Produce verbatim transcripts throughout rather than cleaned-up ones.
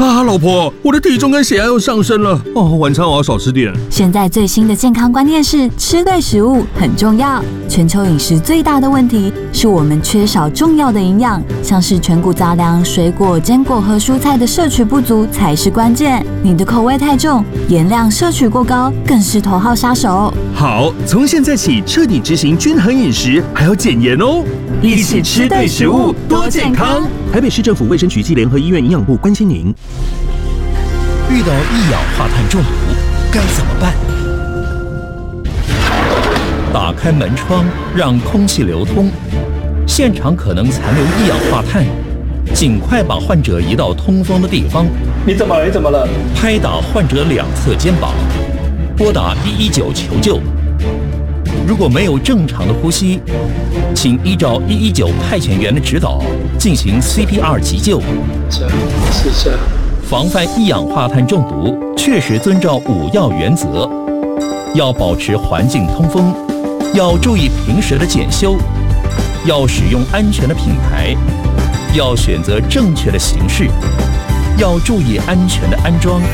啊，老婆，我的体重跟血压又上升了哦，晚餐我要少吃点。 现在最新的健康观念是吃对食物很重要。全球饮食最大的问题是我们缺少重要的营养，像是全谷杂粮、水果、坚果和蔬菜的摄取不足才是关键。你的口味太重，盐量摄取过高，更是头号杀手。 好，从现在起彻底执行均衡饮食，还要减盐哦。 一起吃对食物，多健康。 台北市政府卫生局暨联合医院营养部关心您。 遇到一氧化碳中毒该怎么办？打开门窗，让空气流通，现场可能残留一氧化碳，尽快把患者移到通风的地方。 你怎么了？你怎么了？ 拍打患者两侧肩膀，拨打一一九求救。如果没有正常的呼吸，请依照一一九派遣员的指导进行 C P R 急救。 这是这。 防范一氧化碳中毒，确实遵照五要原则：要保持环境通风，要注意平时的检修，要使用安全的品牌，要选择正确的形式，要注意安全的安装。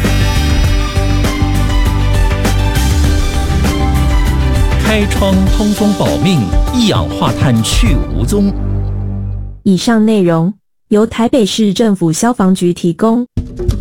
开窗通风保命，一氧化碳去无踪。 以上内容由台北市政府消防局提供。